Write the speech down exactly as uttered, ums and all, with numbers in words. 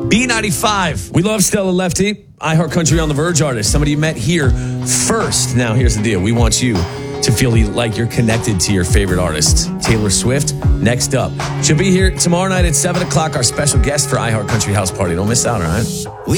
B ninety-five. We love Stella Lefty, iHeart Country on the Verge artist, somebody you met here first. Now, here's the deal. We want you to feel like you're connected to your favorite artist. Taylor Swift, next up. She'll be here tomorrow night at seven o'clock, our special guest for iHeart Country House Party. Don't miss out, all right? We